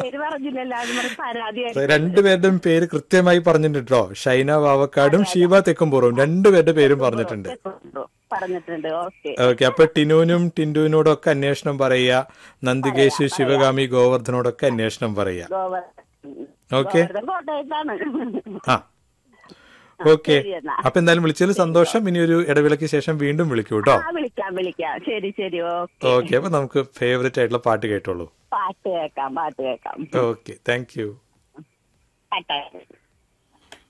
പേര് പറഞ്ഞില്ലല്ലോ, അത് പറഞ്ഞ് പരാതിയായി. രണ്ടുപേരുടെയും പേര് കൃത്യമായി പറഞ്ഞിട്ടുണ്ട് കേട്ടോ. ഷൈന വാവക്കാടും ഷീബ തെക്കുംപുറവും രണ്ടുപേരുടെ പേരും പറഞ്ഞിട്ടുണ്ട്. പറഞ്ഞിട്ടുണ്ട്. ഓക്കെ ഓക്കെ, അപ്പൊ ടിനുവിനും ടിൻഡുവിനോടൊക്കെ അന്വേഷണം പറയുക, നന്ദികേശ് ശിവഗാമി ഗോവർദ്ധനോടൊക്കെ അന്വേഷണം പറയുക. ഓക്കെ, കോട്ടയത്താണ്. ആ ഓക്കെ. അപ്പൊ എന്തായാലും വിളിച്ചതിൽ സന്തോഷം. ഇനി ഒരു ഇടവേളയ്ക്ക് ശേഷം വീണ്ടും വിളിക്കൂ കേട്ടോ. വിളിക്കാം. ശരി ഓക്കെ. അപ്പൊ നമുക്ക് ഫേവറേറ്റ് ആയിട്ടുള്ള പാട്ട് കേട്ടോളൂ. പാട്ട് കേൾക്കാം. Okay, thank you.